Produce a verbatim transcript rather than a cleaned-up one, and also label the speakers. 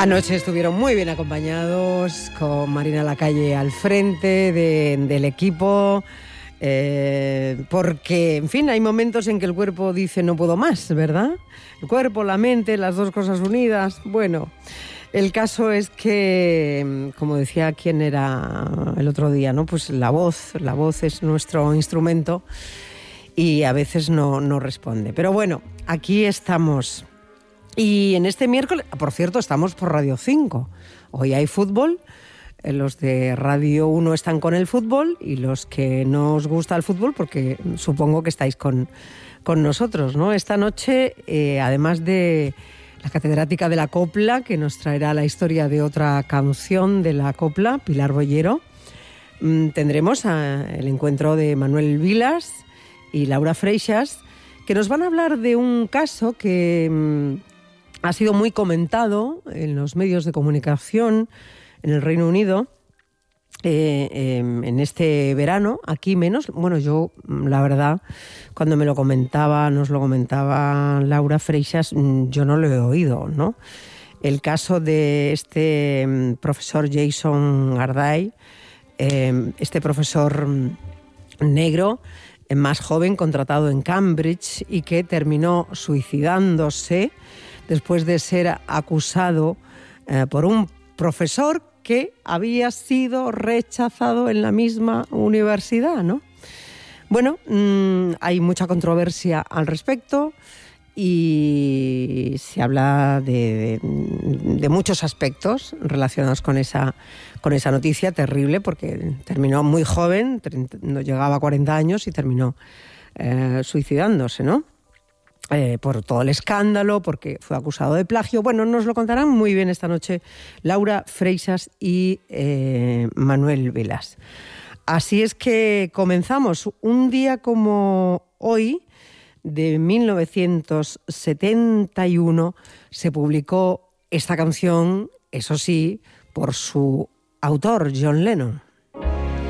Speaker 1: Anoche estuvieron muy bien acompañados, con Marina Lacalle al frente de, del equipo, eh, porque, en fin, hay momentos en que el cuerpo dice no puedo más, ¿verdad? El cuerpo, la mente, las dos cosas unidas. Bueno, el caso es que, como decía quien era el otro día, ¿no? Pues la voz, la voz es nuestro instrumento y a veces no, no responde. Pero bueno, aquí estamos. Y en este miércoles, por cierto, estamos por Radio cinco. Hoy hay fútbol, los de Radio uno están con el fútbol y los que no os gusta el fútbol, porque supongo que estáis con, con nosotros, ¿no? Esta noche, eh, además de la catedrática de la copla, que nos traerá la historia de otra canción de la copla, Pilar Bollero, mmm, tendremos a, el encuentro de Manuel Vilas y Laura Freixas, que nos van a hablar de un caso que mmm, ha sido muy comentado en los medios de comunicación en el Reino Unido eh, eh, en este verano, aquí menos. Bueno, yo, la verdad, cuando me lo comentaba, nos lo comentaba Laura Freixas, yo no lo he oído, ¿no? El caso de este profesor Jason Garday, eh, este profesor negro, más joven, contratado en Cambridge y que terminó suicidándose después de ser acusado eh, por un profesor que había sido rechazado en la misma universidad, ¿no? Bueno, mmm, hay mucha controversia al respecto y se habla de, de, de muchos aspectos relacionados con esa, con esa noticia terrible, porque terminó muy joven, no llegaba a cuarenta años y terminó eh, suicidándose, ¿no? Eh, por todo el escándalo, porque fue acusado de plagio. Bueno, nos lo contarán muy bien esta noche Laura Freixas y eh, Manuel Vilas. Así es que comenzamos. Un día como hoy, de mil novecientos setenta y uno, se publicó esta canción, eso sí, por su autor, John Lennon.